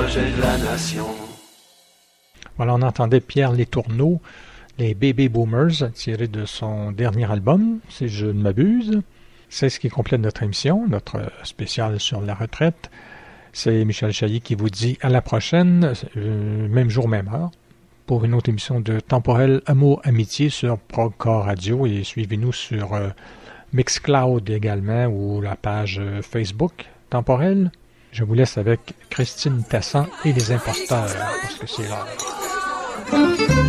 projet de la nation. Voilà, on entendait Pierre Letourneau, les Baby Boomers, tiré de son dernier album, si je ne m'abuse. C'est ce qui complète notre émission, notre spécial sur la retraite. C'est Michel Chailly qui vous dit à la prochaine, même jour, même heure, pour une autre émission de Temporel Amour Amitié sur Progcore Radio, et suivez-nous sur Mixcloud également ou la page Facebook Temporel. Je vous laisse avec Christine Tassan et les imposteurs, parce que c'est l'heure.